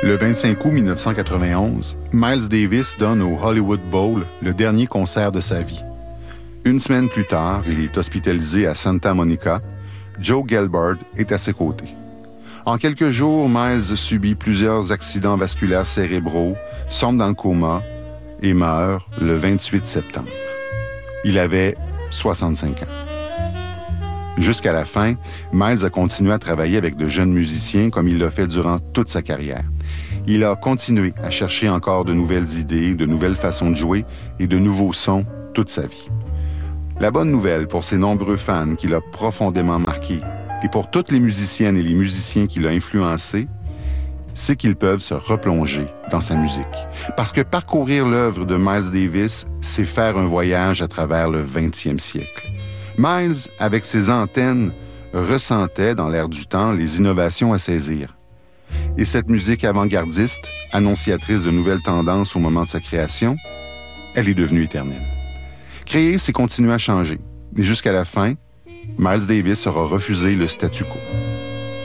Le 25 août 1991, Miles Davis donne au Hollywood Bowl le dernier concert de sa vie. Une semaine plus tard, il est hospitalisé à Santa Monica. Joe Gelbard est à ses côtés. En quelques jours, Miles subit plusieurs accidents vasculaires cérébraux, sombre dans le coma et meurt le 28 septembre. Il avait 65 ans. Jusqu'à la fin, Miles a continué à travailler avec de jeunes musiciens comme il l'a fait durant toute sa carrière. Il a continué à chercher encore de nouvelles idées, de nouvelles façons de jouer et de nouveaux sons toute sa vie. La bonne nouvelle pour ses nombreux fans qu'il a profondément marqués et pour toutes les musiciennes et les musiciens qu'il a influencés, c'est qu'ils peuvent se replonger dans sa musique. Parce que parcourir l'œuvre de Miles Davis, c'est faire un voyage à travers le 20e siècle. Miles, avec ses antennes, ressentait dans l'air du temps les innovations à saisir. Et cette musique avant-gardiste, annonciatrice de nouvelles tendances au moment de sa création, elle est devenue éternelle. Créer, c'est continuer à changer. Et jusqu'à la fin, Miles Davis aura refusé le statu quo.